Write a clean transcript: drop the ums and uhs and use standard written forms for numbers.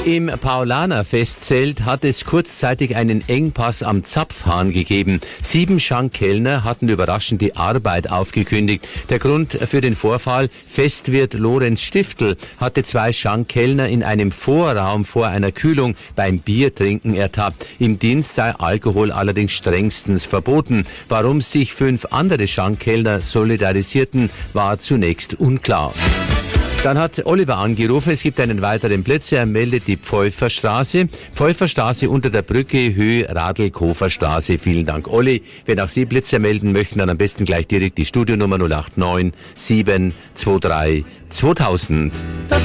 Im Paulaner-Festzelt hat es kurzzeitig einen Engpass am Zapfhahn gegeben. 7 Schankkellner hatten überraschend die Arbeit aufgekündigt. Der Grund für den Vorfall: Festwirt Lorenz Stiftel hatte 2 Schankkellner in einem Vorraum vor einer Kühlung beim Biertrinken ertappt. Im Dienst sei Alkohol allerdings strengstens verboten. Warum sich 5 andere Schankkellner solidarisierten, war zunächst unklar. Dann hat Oliver angerufen, es gibt einen weiteren Blitzer, er meldet die Pfeuferstraße. Pfeuferstraße unter der Brücke, Höhe Radl-Kofer-Straße. Vielen Dank, Olli. Wenn auch Sie Blitzer melden möchten, dann am besten gleich direkt die Studionummer 089 723 2000.